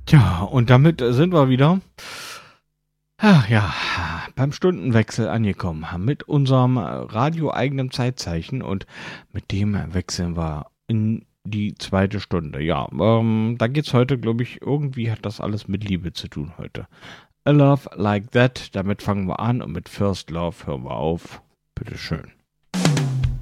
Tja, und damit sind wir wieder, ach ja, beim Stundenwechsel angekommen, mit unserem radioeigenen Zeitzeichen und mit dem wechseln wir in die zweite Stunde. Ja, da geht's heute, glaube ich, irgendwie hat das alles mit Liebe zu tun heute. A Love Like That, damit fangen wir an und mit First Love hören wir auf. Bitteschön.